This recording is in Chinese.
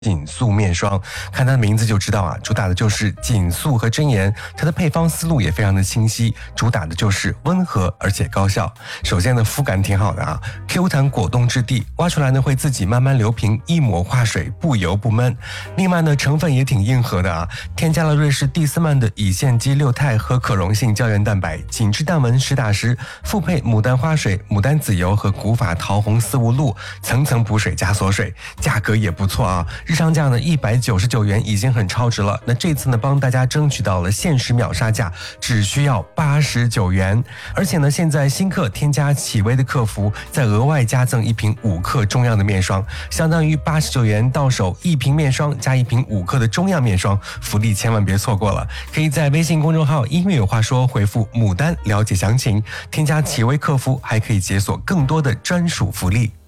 紧素面霜，看它的名字就知道啊，主打的就是紧素和真颜，它的配方思路也非常的清晰，主打的就是温和而且高效。首先呢，肤感挺好的啊 ，Q 弹果冻质地，挖出来呢会自己慢慢流平，一抹化水，不油不闷。另外呢，成分也挺硬核的啊，添加了瑞士蒂斯曼的乙酰基六肽和可溶性胶原蛋白，紧致淡纹实打实，复配牡丹花水、牡丹籽油和古法桃红丝无露，层层补水加锁水，价格也不错啊。日常价呢199元已经很超值了，那这次呢帮大家争取到了限时秒杀价，只需要89元。而且呢，现在新客添加启薇的客服，再额外加赠一瓶5克中样的面霜，相当于89元到手1瓶面霜加1瓶5克的中样面霜，福利千万别错过了。可以在微信公众号音乐有话说回复牡丹了解详情，添加启薇客服还可以解锁更多的专属福利。